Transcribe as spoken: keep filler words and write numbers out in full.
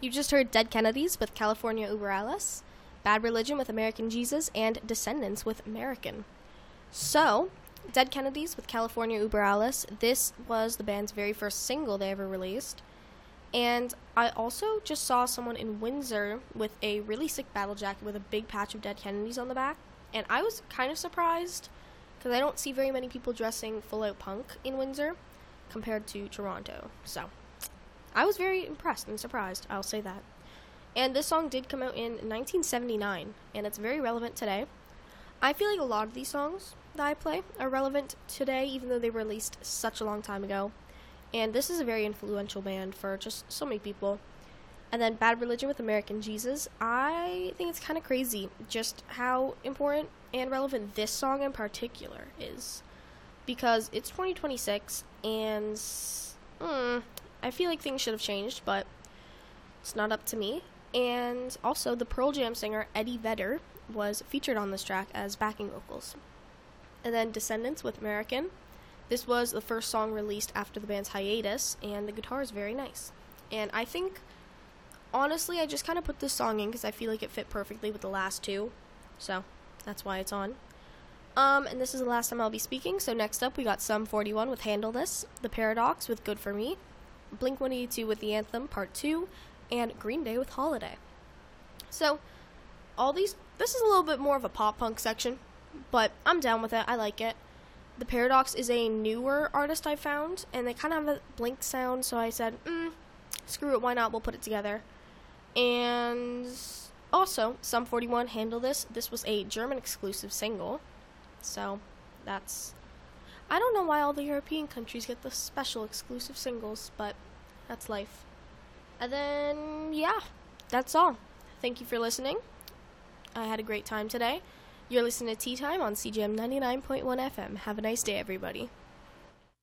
You just heard Dead Kennedys with California Uber Alles, Bad Religion with American Jesus, and Descendants with American. So, Dead Kennedys with California Uber Alles, this was the band's very first single they ever released. And I also just saw someone in Windsor with a really sick battle jacket with a big patch of Dead Kennedys on the back. And I was kind of surprised, because I don't see very many people dressing full-out punk in Windsor compared to Toronto. So, I was very impressed and surprised, I'll say that. And this song did come out in nineteen seventy-nine, and it's very relevant today. I feel like a lot of these songs that I play are relevant today, even though they were released such a long time ago. And this is a very influential band for just so many people. And then Bad Religion with American Jesus, I think it's kind of crazy just how important and relevant this song in particular is. Because it's twenty twenty-six, and mm, I feel like things should have changed, but it's not up to me. And also, the Pearl Jam singer Eddie Vedder was featured on this track as backing vocals. And then Descendants with American. This was the first song released after the band's hiatus, and the guitar is very nice. And I think, honestly, I just kind of put this song in because I feel like it fit perfectly with the last two. So, that's why it's on. Um, and this is the last time I'll be speaking, so next up we got Sum forty-one with Handle This, The Paradox with Good For Me, Blink one eighty-two with The Anthem Part two, and Green Day with Holiday. So, all these, this is a little bit more of a pop-punk section, but I'm down with it, I like it. The Paradox is a newer artist I found, and they kind of have a Blink sound, so I said, mm, screw it, why not, we'll put it together. And also, Sum forty-one, Handle This, this was a German exclusive single, so that's, I don't know why all the European countries get the special exclusive singles, but that's life. And then, yeah, that's all. Thank you for listening. I had a great time today. You're listening to Tea Time on C J M ninety-nine point one F M. Have a nice day, everybody.